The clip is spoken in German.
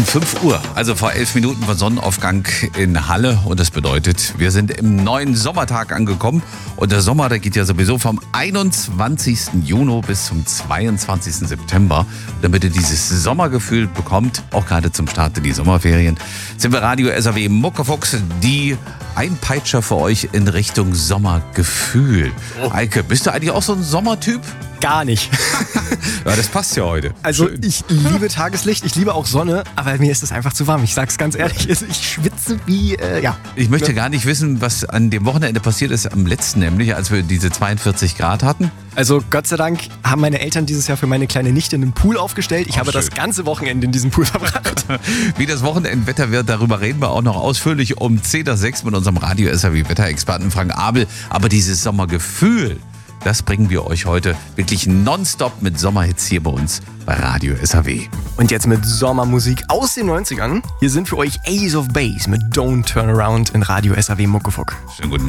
5 Uhr, also vor 11 Minuten von Sonnenaufgang in Halle. Und das bedeutet, wir sind im neuen Sommertag angekommen. Und der Sommer, der geht ja sowieso vom 21. Juni bis zum 22. September. Damit ihr dieses Sommergefühl bekommt, auch gerade zum Start in die Sommerferien, sind wir Radio SAW Muckefuchs, die Einpeitscher für euch in Richtung Sommergefühl. Eike, bist du eigentlich auch so ein Sommertyp? Gar nicht. Ja, das passt ja heute. Also Schön. ich liebe Tageslicht, ich liebe auch Sonne, aber mir ist es einfach zu warm. Ich sag's ganz ehrlich, ich schwitze wie, Ich möchte gar nicht wissen, was an dem Wochenende passiert ist, am letzten nämlich, als wir diese 42 Grad hatten. Also Gott sei Dank haben meine Eltern dieses Jahr für meine kleine Nichte einen Pool aufgestellt. Ich habe schön. das ganze Wochenende in diesem Pool verbracht. Wie das Wochenendwetter wird, darüber reden wir auch noch ausführlich um 10:06 mit unserem Radio SAW Wetterexperten Frank Abel. Aber dieses Sommergefühl, das bringen wir euch heute wirklich nonstop mit Sommerhits hier bei uns bei Radio SAW. Und jetzt mit Sommermusik aus den 90ern. Hier sind für euch Ace of Base mit Don't Turn Around in Radio SAW Muckefuck. Schönen guten